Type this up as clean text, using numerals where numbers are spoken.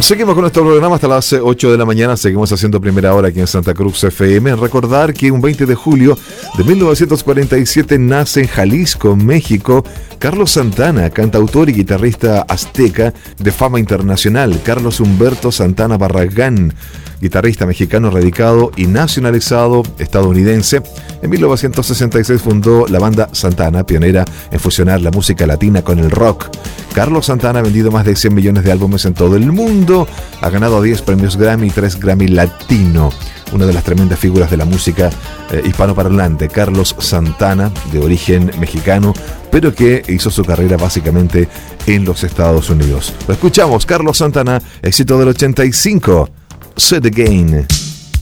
Seguimos con nuestro programa hasta las 8 de la mañana. Seguimos haciendo primera hora aquí en Santa Cruz FM. Recordar que un 20 de julio de 1947 nace en Jalisco, México, Carlos Santana, cantautor y guitarrista azteca de fama internacional. Carlos Humberto Santana Barragán, guitarrista mexicano radicado y nacionalizado estadounidense. En 1966 fundó la banda Santana, pionera en fusionar la música latina con el rock. Carlos Santana ha vendido más de 100 millones de álbumes en todo el mundo, ha ganado 10 premios Grammy y 3 Grammy Latino. Una de las tremendas figuras de la música hispanoparlante, Carlos Santana, de origen mexicano, pero que hizo su carrera básicamente en los Estados Unidos. Lo escuchamos, Carlos Santana, éxito del 85, Set Again.